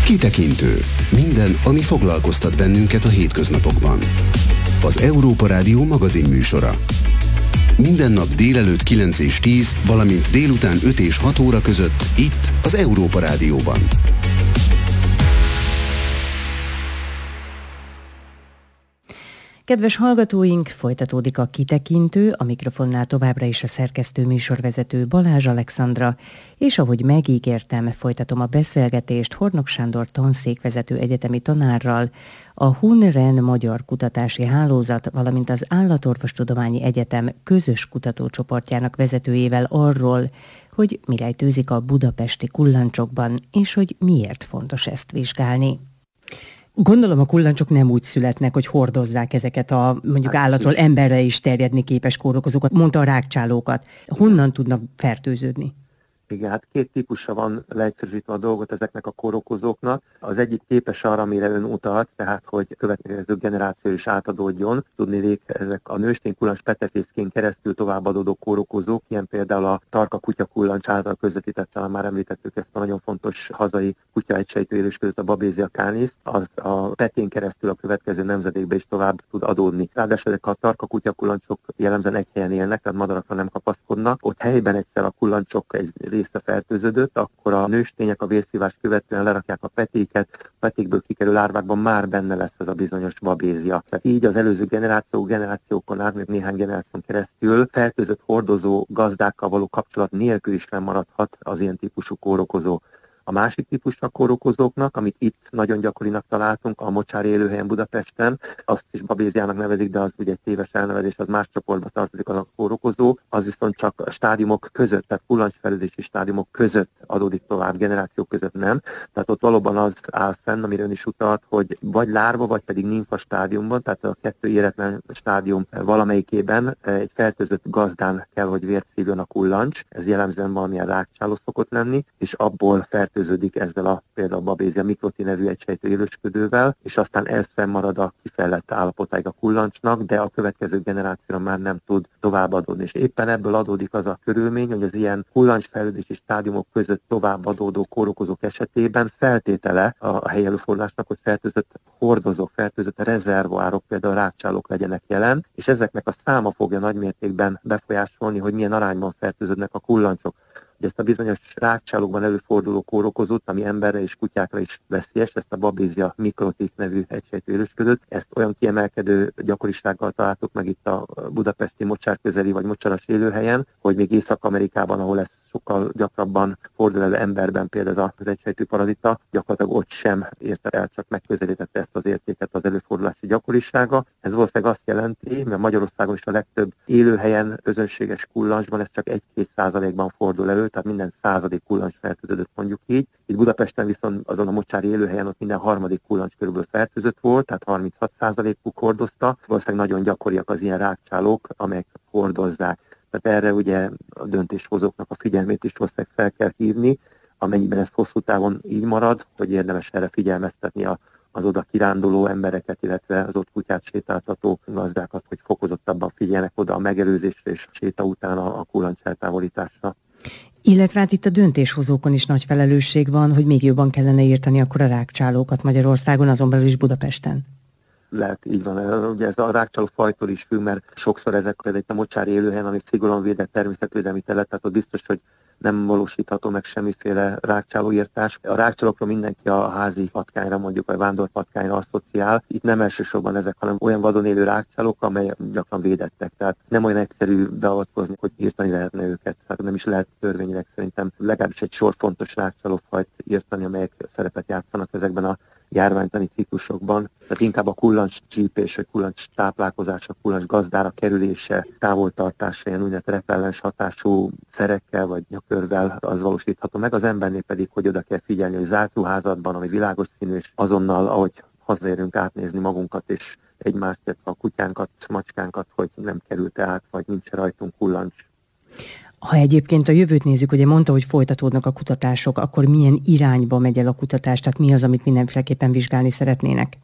Kitekintő. Minden, ami foglalkoztat bennünket a hétköznapokban. Az Európa Rádió magazinműsora. Minden nap délelőtt 9 és 10, valamint délután 5 és 6 óra között itt az Európa Rádióban. Kedves hallgatóink, folytatódik a Kitekintő, a mikrofonnál továbbra is a szerkesztő műsorvezető Balázs Alexandra, és ahogy megígértem, folytatom a beszélgetést Hornok Sándor tanszékvezető egyetemi tanárral, a HUN-REN Magyar Kutatási Hálózat, valamint az Állatorvostudományi Egyetem közös kutatócsoportjának vezetőjével arról, hogy mi rejtőzik a budapesti kullancsokban, és hogy miért fontos ezt vizsgálni. Gondolom a kullancsok nem úgy születnek, hogy hordozzák ezeket a mondjuk állatról emberre is terjedni képes kórokozókat, mondta a rágcsálókat. Honnan tudnak fertőződni? Igen, hát két típusa van leegyszerűsítve a dolgot ezeknek a kórokozóknak. Az egyik képes arra, amire ön utalt, tehát hogy következő generáció is átadódjon. Tudniillik, ezek a nőstény kullancs petefészkén keresztül továbbadódó kórokozók, ilyen például a tarka kutya kullancs által közvetítettel, már említettük ezt a nagyon fontos hazai kutya egysejtő élősködőt, a Babesia canis, az a petén keresztül a következő nemzedékbe is tovább tud adódni. Ráadásul ezek a tarka kutya kullancsok jellemzően egy helyen élnek, tehát madarakra nem kapaszkodnak. Ott helyben egyszer a kullancsok egy része fertőződött, akkor a nőstények a vérszívást követően lerakják a petéket, a petékből kikerül lárvákban már benne lesz ez a bizonyos babézia. Tehát így az előző generációkon át, még néhány generáción keresztül fertőzött hordozó gazdákkal való kapcsolat nélkül is fennmaradhat az ilyen típusú kórokozó. A másik típusú kórokozóknak, amit itt nagyon gyakorinak találtunk, a mocsári élőhelyen Budapesten, azt is babéziának nevezik, de az ugye egy téves elnevezés, az más csoportba tartozik az a kórokozó, az viszont csak a stádiumok között, tehát kullancsfejlődési stádiumok között adódik tovább, generációk között nem. Tehát ott valóban az áll fenn, amire ön is utalt, hogy vagy lárva, vagy pedig nimfa stádiumban, tehát a kettő éretlen stádium valamelyikében egy fertőzött gazdán kell, hogy vért szívjon a kullancs, ez jellemzően valamilyen rágcsáló szokott lenni, és abból fertőződik ezzel a például Babesia microti nevű egysejtő élősködővel, és aztán ez fennmarad a kifejlett állapotáig a kullancsnak, de a következő generációra már nem tud továbbadódni. És éppen ebből adódik az a körülmény, hogy az ilyen kullancsfejlődési stádiumok között továbbadódó kórokozók esetében feltétele a helyi előfordulásnak, hogy fertőzött hordozók, fertőzött rezervoárok, például rágcsálók legyenek jelen, és ezeknek a száma fogja nagymértékben befolyásolni, hogy milyen arányban fertőződnek a kullancsok. Ezt a bizonyos rágcsálókban előforduló kórokozót, ami emberre és kutyákra is veszélyes, ezt a Babesia microti nevű egysejtő élősködőt, ezt olyan kiemelkedő gyakorisággal találtuk meg itt a budapesti mocsár közeli vagy mocsaras élőhelyen, hogy még Észak-Amerikában, ahol ez sokkal gyakrabban fordul elő emberben például az egysejtő parazita, gyakorlatilag ott sem érte el, csak megközelítette ezt az értéket az előfordulási gyakorisága. Ez valószínűleg azt jelenti, mert Magyarországon is a legtöbb élőhelyen, közönséges kullancsban ez csak 1-2%-ban fordul elő, tehát minden 100. kullancs fertőződött, mondjuk így. Itt Budapesten viszont azon a mocsári élőhelyen ott minden 3. kullancs körülbelül fertőzött volt, tehát 36%-uk hordozta. Valószínűleg nagyon gyakoriak az ilyen rágcsálók, amelyek hordozzák. Tehát erre ugye a döntéshozóknak a figyelmét is valószínűleg fel kell hívni, amennyiben ez hosszú távon így marad, hogy érdemes erre figyelmeztetni az oda kiránduló embereket, illetve az ott kutyát sétáltató gazdákat, hogy fokozottabban figyeljenek oda a megelőzésre és séta után a kullancs eltávolításra. Illetve hát itt a döntéshozókon is nagy felelősség van, hogy még jobban kellene írtani akkor a rágcsálókat Magyarországon, azon belül is Budapesten. Lehet, így van. Ugye ez a rágcsáló fajtól is függ, mert sokszor ezek például a mocsári élőhelyen, ami szigorúan védett természetvédelmi terület, tehát ott biztos, hogy nem valósítható meg semmiféle rágcsálóírtás. A rágcsálókról mindenki a házi patkányra, mondjuk a vándorpatkányra asszociál. Itt nem elsősorban ezek, hanem olyan vadon élő rágcsálók, amelyek gyakran védettek. Tehát nem olyan egyszerű beavatkozni, hogy írtani lehetne őket. Tehát nem is lehet törvényileg szerintem legalábbis egy sor fontos rágcsálófajt írtani, amelyek szerepet játszanak ezekben a járványtani ciklusokban. Tehát inkább a kullancs csípés, vagy kullancs táplálkozása, kullancs gazdára kerülése, távoltartása, ilyen úgynevezett repellens hatású szerekkel vagy nyakörvel az valósítható meg. Az embernél pedig, hogy oda kell figyelni, hogy zárt ruházatban, ami világos színű, és azonnal, ahogy hazaérünk, átnézni magunkat, és egymást, illetve a kutyánkat, macskánkat, hogy nem került át, vagy nincs rajtunk kullancs. Ha egyébként a jövőt nézzük, ugye mondta, hogy folytatódnak a kutatások, akkor milyen irányba megy el a kutatás, tehát mi az, amit mindenféleképpen vizsgálni szeretnének?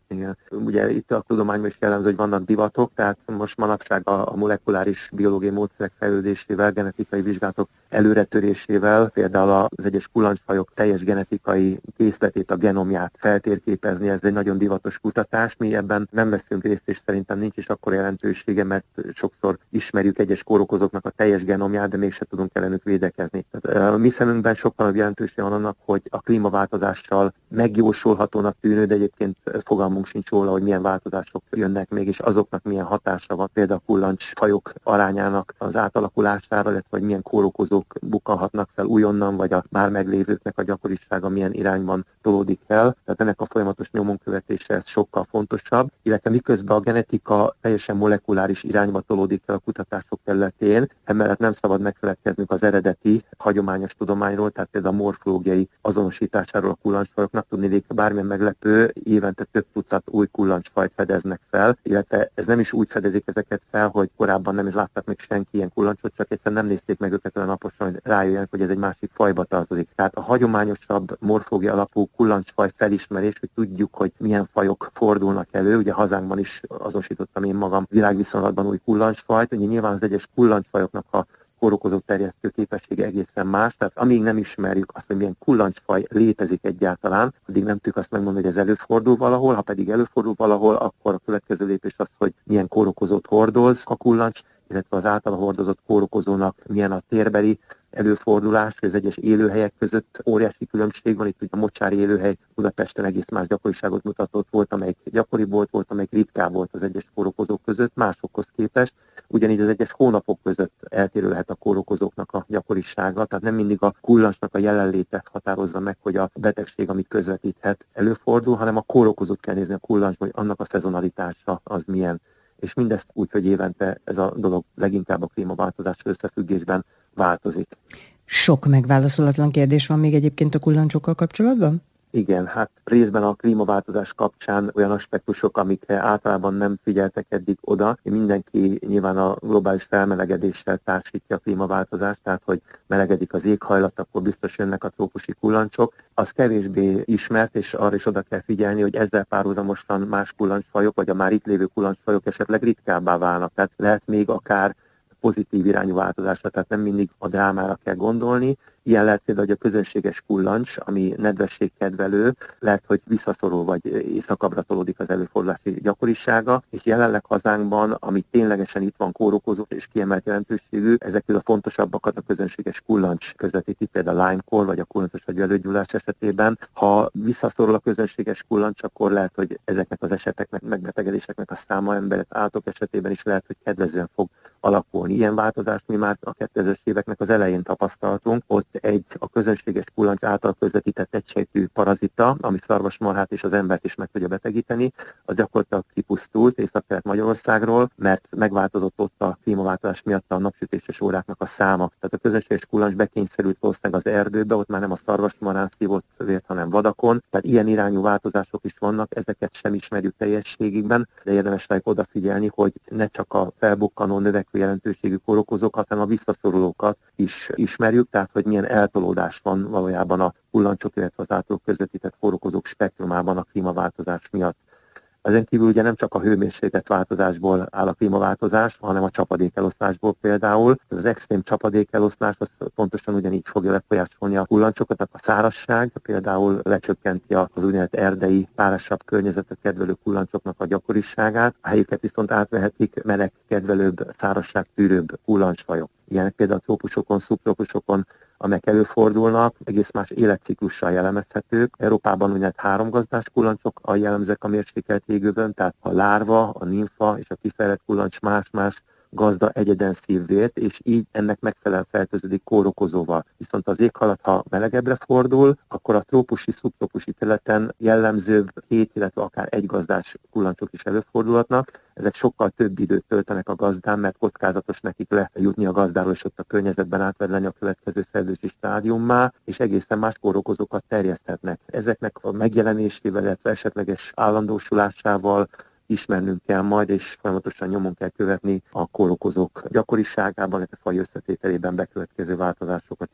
Igen. Ugye itt a tudományban is jellemző, hogy vannak divatok, tehát most manapság a molekuláris biológiai módszerek fejlődésével, genetikai vizsgálatok előretörésével, például az egyes kullancsfajok teljes genetikai készletét, a genomját feltérképezni, ez egy nagyon divatos kutatás. Mi ebben nem veszünk részt, és szerintem nincs is akkora jelentősége, mert sokszor ismerjük egyes kórokozóknak a teljes genomját, de mégse tudunk ellenük védekezni. Tehát a mi szemünkben sokkal nagyobb jelentősége van annak, hogy a klímaváltozással megjósolhatónak tűnő, de egyébként fogalmunk sincs róla, hogy milyen változások jönnek még, és azoknak milyen hatása van például a kullancsfajok arányának az átalakulására, illetve hogy milyen kórokozók bukkanhatnak fel újonnan, vagy a már meglévőknek a gyakorisága milyen irányban tolódik el. Tehát ennek a folyamatos nyomon követése ez sokkal fontosabb, illetve miközben a genetika teljesen molekuláris irányba tolódik el a kutatások területén, emellett nem szabad megfeledkeznünk az eredeti hagyományos tudományról, tehát például a morfológiai azonosításáról a kullancsfajoknak. Tudni, bármilyen meglepő, évente több tucat új kullancsfajt fedeznek fel, illetve ez nem is úgy fedezik ezeket fel, hogy korábban nem is láttak még senki ilyen kullancsot, csak egyszerűen nem nézték meg őket olyan naposan, hogy rájöjjenek, hogy ez egy másik fajba tartozik. Tehát a hagyományosabb morfológia alapú kullancsfaj felismerés, hogy tudjuk, hogy milyen fajok fordulnak elő. Ugye hazánkban is azonosítottam én magam világviszonylatban új kullancsfajt. Ugye nyilván az egyes kullancsfajoknak a kórokozó terjesztő képessége egészen más, tehát amíg nem ismerjük azt, hogy milyen kullancsfaj létezik egyáltalán, addig nem tudjuk azt megmondani, hogy ez előfordul valahol, ha pedig előfordul valahol, akkor a következő lépés az, hogy milyen kórokozót hordoz a kullancs, illetve az általa hordozott kórokozónak milyen a térbeli előfordulás, hogy az egyes élőhelyek között óriási különbség van. Itt ugye a mocsári élőhely Budapesten egész más gyakoriságot mutatott, volt, amelyik gyakoribb volt, amelyik ritkább volt az egyes kórokozók között, másokhoz képest. Ugyanígy az egyes hónapok között eltérő lehet a kórokozóknak a gyakorisága, tehát nem mindig a kullancsnak a jelenléte határozza meg, hogy a betegség, amit közvetíthet, előfordul, hanem a kórokozót kell nézni a kullancsban, hogy annak a szezonalitása az milyen. És mindezt úgy, hogy évente ez a dolog leginkább a klímaváltozás összefüggésben változik. Sok megválaszolatlan kérdés van még egyébként a kullancsokkal kapcsolatban? Igen, hát részben a klímaváltozás kapcsán olyan aspektusok, amikre általában nem figyeltek eddig oda. Mindenki nyilván a globális felmelegedéssel társítja a klímaváltozást, tehát hogy melegedik az éghajlat, akkor biztos jönnek a trópusi kullancsok. Az kevésbé ismert, és arra is oda kell figyelni, hogy ezzel párhuzamosan más kullancsfajok, vagy a már itt lévő kullancsfajok esetleg ritkábbá válnak. Tehát lehet még akár pozitív irányú változásra, tehát nem mindig a drámára kell gondolni. Ilyen lehet például, hogy a közönséges kullancs, ami nedvességkedvelő, lehet, hogy visszaszorul vagy északabbra tolódik az előfordulási gyakorisága, és jelenleg hazánkban, ami ténylegesen itt van kórokozó és kiemelt jelentőségű, ezek közül a fontosabbakat a közönséges kullancs közvetíti, például a Lyme-kór vagy a kullancsos vagy előgyullás esetében. Ha visszaszorul a közönséges kullancs, akkor lehet, hogy ezeknek az eseteknek, megbetegedéseknek a száma emberek állatok esetében is lehet, hogy kedvezően fog alakulni. Ilyen változást mi már a 2000-es éveknek az elején tapasztaltunk. Ott a közönséges kullancs által közvetített egysejtű parazita, ami szarvasmarhát és az embert is meg tudja betegíteni, az gyakorlatilag kipusztult Észak-Kelet Magyarországról, mert megváltozott ott a klímaváltozás miatt a napsütéses óráknak a száma. Tehát a közönséges kullancs bekényszerült valószínűleg az erdőbe, ott már nem a szarvasmarhán szívott vért, hanem vadakon. Tehát ilyen irányú változások is vannak, ezeket sem ismerjük teljességükben, de érdemes rá odafigyelni, hogy ne csak a felbukkanó növekvő jelentőségű kórokozókat, hanem a visszaszorulókat is ismerjük, tehát hogy milyen eltolódás van valójában a kullancsok, illetve az általuk közvetített kórokozók spektrumában a klímaváltozás miatt. Ezen kívül ugye nem csak a hőmérséklet változásból áll a klímaváltozás, hanem a csapadékeloszlásból például. Az extrém csapadékeloszlás az pontosan ugyanígy fogja befolyásolni a kullancsokat, a szárazság például lecsökkenti az úgynevezett erdei, párasabb környezetet kedvelő kullancsoknak a gyakoriságát, a helyüket viszont átvehetik meleg kedvelőbb, szárazságtűrőbb kullancsfajok. Ilyenek például a trópusokon, szubtrópusokon, amelyek előfordulnak, egész más életciklussal jellemezhetők. Európában úgynevezett háromgazdás kullancsok a jellemzők a mérsékelt égövön, tehát a lárva, a nimfa és a kifejlett kullancs más-más gazda egyeden szív vért, és így ennek megfelelően fertőződik kórokozóval. Viszont az éghajlat, ha melegebbre fordul, akkor a trópusi, szubtrópusi területen jellemzőbb 7, illetve akár egygazdás kullancsok is előfordulhatnak. Ezek sokkal több időt töltenek a gazdán, mert kockázatos nekik lejutni a gazdáról, és ott a környezetben átvedleni a következő fejlődési stádiummá, és egészen más kórokozókat terjeszthetnek. Ezeknek a megjelenésével, illetve esetleges állandósulásával ismernünk kell majd, és folyamatosan nyomon kell követni a kórokozók gyakoriságában, illetve faj összetételében bekövetkező változásokat is.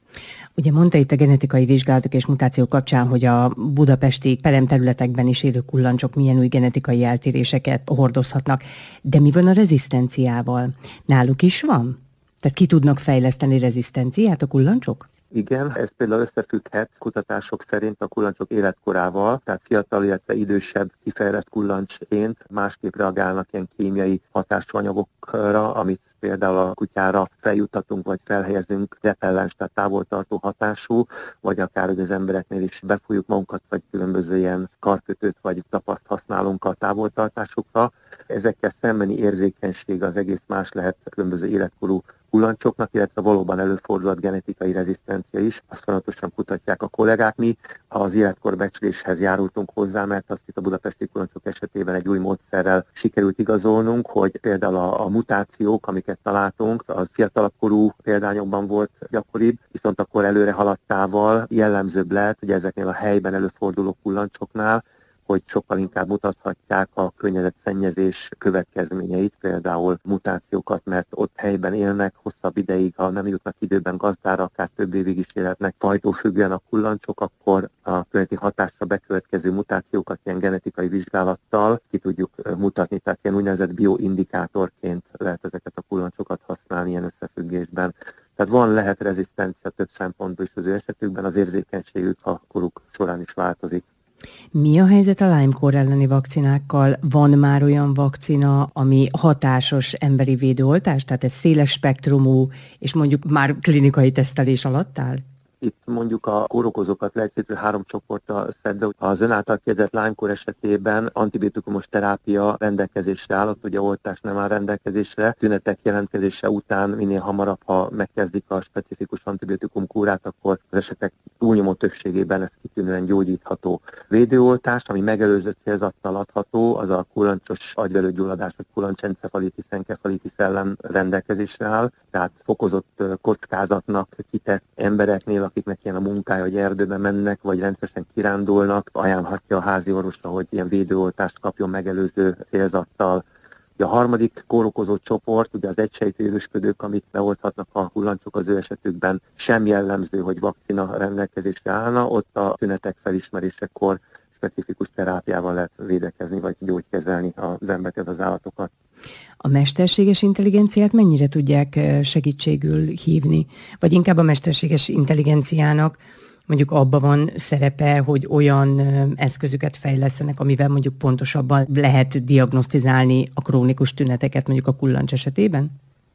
Ugye mondta itt a genetikai vizsgálatok és mutációk kapcsán, hogy a budapesti peremterületekben is élő kullancsok milyen új genetikai eltéréseket hordozhatnak. De mi van a rezisztenciával? Náluk is van? Tehát ki tudnak fejleszteni rezisztenciát a kullancsok? Igen, ez például összefügghet kutatások szerint a kullancsok életkorával, tehát fiatal, illetve idősebb kifejlett kullancsként másképp reagálnak ilyen kémiai hatású anyagokra, amit például a kutyára feljuttatunk, vagy felhelyezünk repellens, tehát távoltartó hatású, vagy akár, hogy az embereknél is befújjuk magunkat, vagy különböző ilyen karkötőt, vagy tapaszt használunk a távoltartásukra. Ezekkel szembeni érzékenység az egész más lehet különböző életkorú kullancsoknak, illetve valóban előfordulhat genetikai rezisztencia is. Azt folyamatosan kutatják a kollégák. Mi az életkorbecsléshez járultunk hozzá, mert azt itt a budapesti kullancsok esetében egy új módszerrel sikerült igazolnunk, hogy például a mutációk, amiket találtunk, az fiatalabb korú példányokban volt gyakoribb, viszont akkor előre haladtával jellemzőbb lehet, hogy ezeknél a helyben előforduló kullancsoknál, hogy sokkal inkább mutathatják a környezetszennyezés következményeit, például mutációkat, mert ott helyben élnek hosszabb ideig, ha nem jutnak időben gazdára, akár több évig is élhetnek fajtófüggően a kullancsok, akkor a környezeti hatásra bekövetkező mutációkat ilyen genetikai vizsgálattal ki tudjuk mutatni, tehát ilyen úgynevezett bioindikátorként lehet ezeket a kullancsokat használni ilyen összefüggésben. Tehát lehet rezisztencia több szempontból is az ő esetükben, az érzékenységük a koruk során is változik. Mi a helyzet a Lyme-kór elleni vakcinákkal? Van már olyan vakcina, ami hatásos emberi védőoltás? Tehát ez széles spektrumú, és mondjuk már klinikai tesztelés alatt áll? Itt mondjuk a kórokozókat leegyszerűsítve 3 csoportra szedve. Az ön által kérdezett Lyme-kór esetében antibiotikumos terápia rendelkezésre állott, ugye oltás nem áll rendelkezésre. Tünetek jelentkezése után minél hamarabb, ha megkezdik a specifikus antibiotikum kúrát, akkor az esetek túlnyomó többségében ez kitűnően gyógyítható. Védőoltás, ami megelőző célzattal adható, az a kullancsos agyvelőgyulladás vagy kullancsencefalitis, enkefalitis ellen rendelkezésre áll, tehát fokozott kockázatnak kitett embereknél, akiknek ilyen a munkája, hogy erdőbe mennek, vagy rendszeresen kirándulnak, ajánlhatja a házi orvosra, hogy ilyen védőoltást kapjon megelőző célzattal. A harmadik kórokozó csoport, ugye az egysejtű élősködők, amit beolthatnak a kullancsok, az ő esetükben sem jellemző, hogy vakcina rendelkezésre állna, ott a tünetek felismerésekor specifikus terápiával lehet védekezni, vagy gyógykezelni az embert, az állatokat. A mesterséges intelligenciát mennyire tudják segítségül hívni? Vagy inkább a mesterséges intelligenciának mondjuk abban van szerepe, hogy olyan eszközöket fejlesztenek, amivel mondjuk pontosabban lehet diagnosztizálni a krónikus tüneteket mondjuk a kullancs esetében?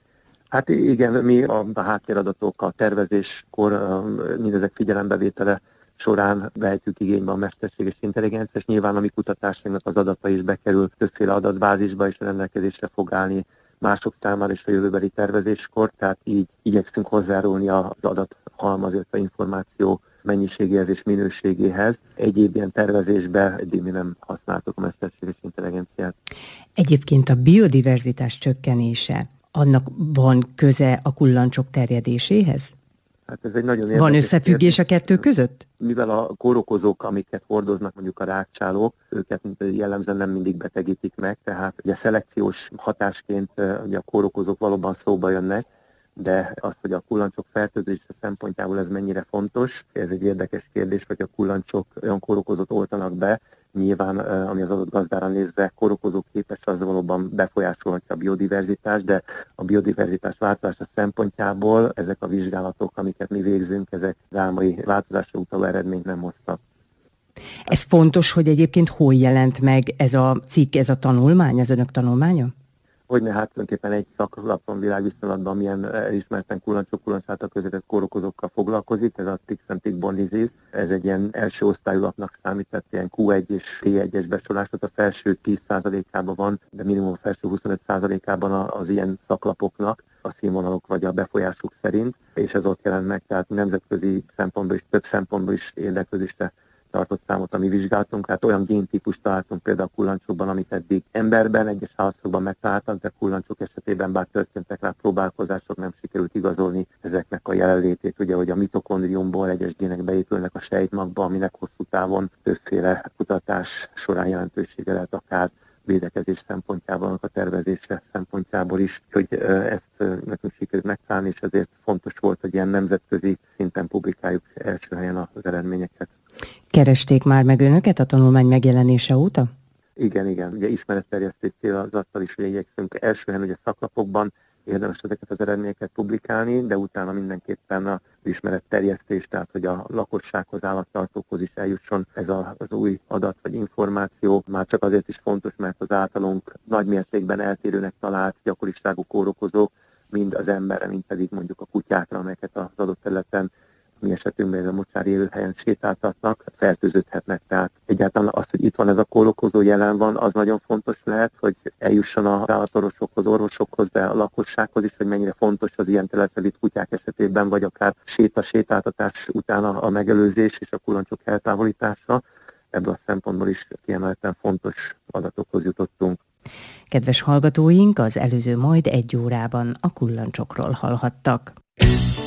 Hát igen, mi a háttéradatok, a tervezéskor, mindezek figyelembevétele során vehetjük igénybe a mesterséges intelligenciát, és nyilván a mi kutatásainknak az adata is bekerül többféle adatbázisba, és rendelkezésre fog állni mások számára is a jövőbeli tervezéskor, tehát így igyekszünk hozzárulni az adathalmaz, illetve információ mennyiségéhez és minőségéhez. Egyéb ilyen tervezésben eddig mi nem használtuk a mesterséges intelligenciát. Egyébként a biodiverzitás csökkenése, annak van köze a kullancsok terjedéséhez? Hát ez egy nagyon érdekes Van összefüggés a kettő között? Mivel a kórokozók, amiket hordoznak mondjuk a rágcsálók, őket jellemzően nem mindig betegítik meg, tehát ugye szelekciós hatásként ugye a kórokozók valóban szóba jönnek, de az, hogy a kullancsok fertőzése szempontjából ez mennyire fontos, ez egy érdekes kérdés, hogy a kullancsok olyan kórokozót oltanak be, nyilván, ami az adott gazdára nézve kórokozó képes, az valóban befolyásolhatja a biodiverzitást, de a biodiverzitás változása szempontjából ezek a vizsgálatok, amiket mi végzünk, ezek drámai változásra utaló eredményt nem hoztak. Ez fontos, hogy egyébként hol jelent meg ez a cikk, ez a tanulmány, az önök tanulmánya? Hogyne, hát tulajdonképpen egy szaklapon világviszonylatban milyen elismerten kullancok által közvetett kórokozókkal foglalkozik, ez a Ticks and Tick-borne disease. Ez egy ilyen első osztályú lapnak számít, tehát ilyen Q1 és T1-es besorolásot, a felső 10%-ában van, de minimum a felső 25%-ában az ilyen szaklapoknak a színvonalok vagy a befolyásuk szerint, és ez ott jelent meg, tehát nemzetközi szempontból is, több szempontból is érdeklődésre tartott számot, ami vizsgáltunk, hát olyan géntípust találtunk például a kullancsokban, amit eddig emberben, egyes állatokban megtaláltak, de kullancsok esetében bár történtek rá próbálkozások, nem sikerült igazolni ezeknek a jelenlétét, ugye, hogy a mitokondriumból egyes gének beépülnek a sejtmagba, aminek hosszú távon többféle kutatás során jelentősége lehet akár védekezés szempontjából, a tervezése szempontjából is, hogy ezt nekünk sikerült megtalálni, és ezért fontos volt, hogy ilyen nemzetközi szinten publikáljuk első helyen az eredményeket. Keresték már meg önöket a tanulmány megjelenése óta? Igen. Ugye ismeretterjesztés cél az azzal is, hogy igyekszünk első helyen ugye szaklapokban érdemes ezeket az eredményeket publikálni, de utána mindenképpen az ismeretterjesztés, tehát hogy a lakossághoz, állattartókhoz is eljusson ez az új adat vagy információ. Már csak azért is fontos, mert az általunk nagy mértékben eltérőnek talált gyakoriságú kórokozók mind az emberre, mind pedig mondjuk a kutyákra, amelyeket az adott területen, mi esetünkben a mocsári élőhelyen sétáltatnak, fertőződhetnek. Tehát egyáltalán az, hogy itt van ez a kórokozó, jelen van, az nagyon fontos lehet, hogy eljusson az állatorvosokhoz, orvosokhoz, de a lakossághoz is, hogy mennyire fontos az ilyen területre vitt kutyák esetében, vagy akár sétáltatás után a megelőzés és a kullancsok eltávolítása. Ebből a szempontból is kiemelten fontos adatokhoz jutottunk. Kedves hallgatóink, az előző majd 1 órában a kullancsokról hallhattak.